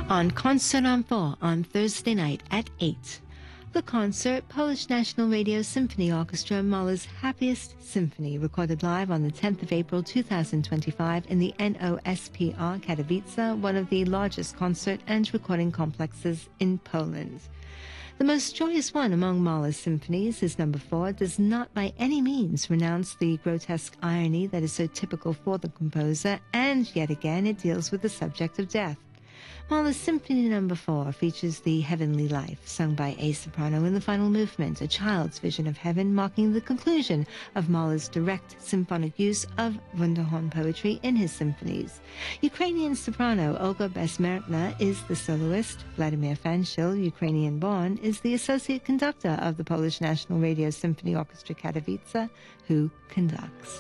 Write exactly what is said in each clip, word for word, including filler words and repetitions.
on Concert on four on Thursday night at eight. The concert, Polish National Radio Symphony Orchestra, Mahler's Happiest Symphony, recorded live on the tenth of April two thousand twenty-five in the N O S P R Katowice, one of the largest concert and recording complexes in Poland. The most joyous one among Mahler's symphonies, his number four, does not by any means renounce the grotesque irony that is so typical for the composer, and yet again it deals with the subject of death. Mahler's Symphony Number four features the Heavenly Life, sung by a soprano in the final movement, a child's vision of heaven, marking the conclusion of Mahler's direct symphonic use of Wunderhorn poetry in his symphonies. Ukrainian soprano Olga Besmertna is the soloist. Vladimir Fanchil, Ukrainian-born, is the associate conductor of the Polish National Radio Symphony Orchestra Katowice, who conducts.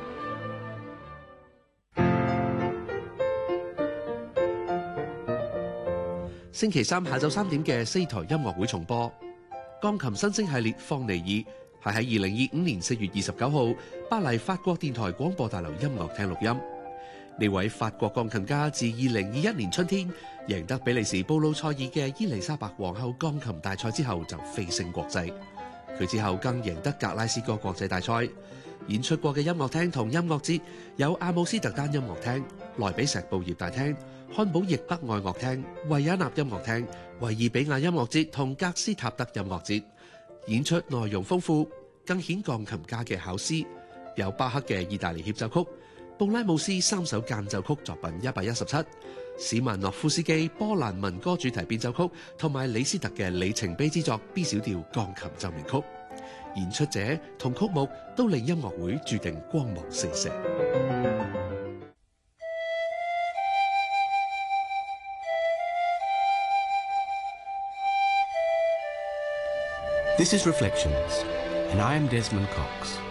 星期三下晝三點嘅四台音樂會重播。鋼琴新星系列放尼爾係喺二零二五年四月二十九號巴黎法國電台廣播大樓音樂廳錄音。呢位法國鋼琴家自二零二一年春天贏得比利時布魯塞爾嘅伊麗莎白皇后鋼琴大賽之後就飛升國際。佢之後更贏得格拉斯哥國際大賽。演出過嘅音樂廳同音樂節有阿姆斯特丹音樂廳、萊比錫布業大廳、漢堡易北愛樂廳、維也納音樂廳、維爾比亞音樂節同格斯塔德音樂節。演出內容豐富，更顯鋼琴家嘅巧思。有巴克嘅意大利協奏曲、布拉姆斯三首間奏曲作品一百一十七、史曼諾夫斯基波蘭民歌主題變奏曲同埋李斯特嘅里程碑之作 B 小調鋼琴奏鳴曲。演出者同曲目都令音樂會注定光芒四射。 This is Reflections, and I am Desmond Cox.